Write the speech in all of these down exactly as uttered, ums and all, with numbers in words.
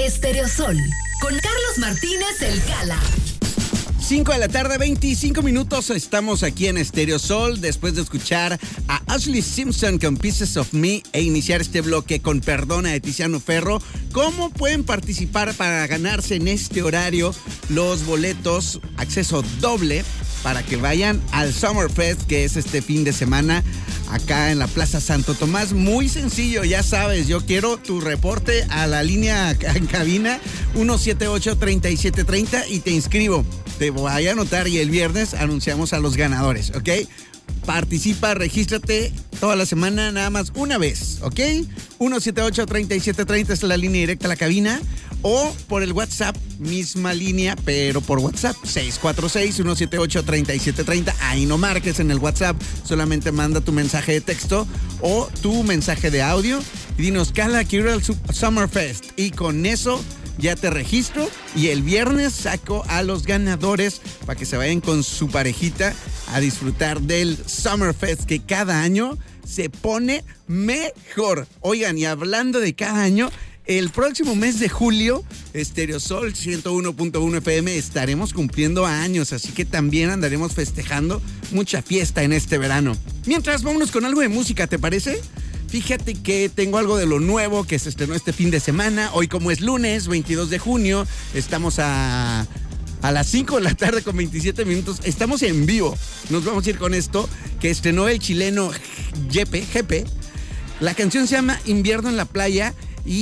Estéreo Sol, con Carlos Martínez El Cala. cinco de la tarde, veinticinco minutos. Estamos aquí en Estéreo Sol después de escuchar a Ashlee Simpson con Pieces of Me e iniciar este bloque con Perdona de Tiziano Ferro. ¿Cómo pueden participar para ganarse en este horario los boletos, acceso doble, para que vayan al Summerfest, que es este fin de semana acá en la Plaza Santo Tomás? Muy sencillo, ya sabes, yo quiero tu reporte a la línea en cabina uno siete ocho, tres siete tres cero y te inscribo. Te voy a anotar y el viernes anunciamos a los ganadores, ¿ok? Participa, regístrate toda la semana, nada más una vez, ¿ok? uno siete ocho, tres siete tres cero es la línea directa a la cabina. O por el WhatsApp, misma línea, pero por WhatsApp, seis cuatro seis, uno siete ocho, tres siete tres cero. Ahí no marques en el WhatsApp, solamente manda tu mensaje de texto o tu mensaje de audio y dinos, Cala, quiero ir al Summerfest. Y con eso ya te registro y el viernes saco a los ganadores para que se vayan con su parejita a disfrutar del Summerfest, que cada año se pone mejor. Oigan, y hablando de cada año, el próximo mes de julio, Estéreo Sol ciento uno punto uno F M estaremos cumpliendo años, así que también andaremos festejando mucha fiesta en este verano. Mientras, vámonos con algo de música, ¿te parece? Fíjate que tengo algo de lo nuevo que se estrenó este fin de semana. Hoy, como es lunes, veintidós de junio, estamos a, a las cinco de la tarde con veintisiete minutos. Estamos en vivo. Nos vamos a ir con esto que estrenó el chileno Jepe, Jepe. La canción se llama Invierno en la Playa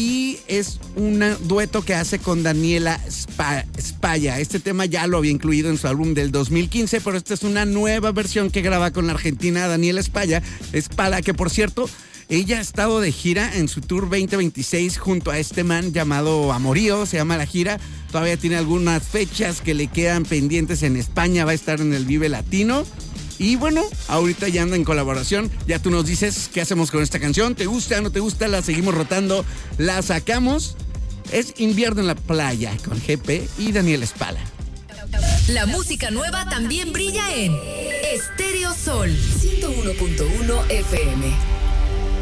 y es un dueto que hace con Daniela Spalla. Este tema ya lo había incluido en su álbum del dos mil quince, pero esta es una nueva versión que graba con la argentina Daniela Spalla. Spalla, que por cierto, ella ha estado de gira en su tour veinte veintiséis junto a este man llamado Amorío, se llama la gira. Todavía tiene algunas fechas que le quedan pendientes en España, va a estar en el Vive Latino. Y bueno, ahorita ya anda en colaboración. Ya tú nos dices qué hacemos con esta canción. ¿Te gusta, no te gusta? La seguimos rotando, la sacamos. Es Invierno en la Playa con G P y Daniel Spalla. La música nueva también brilla en Estéreo Sol ciento uno punto uno F M.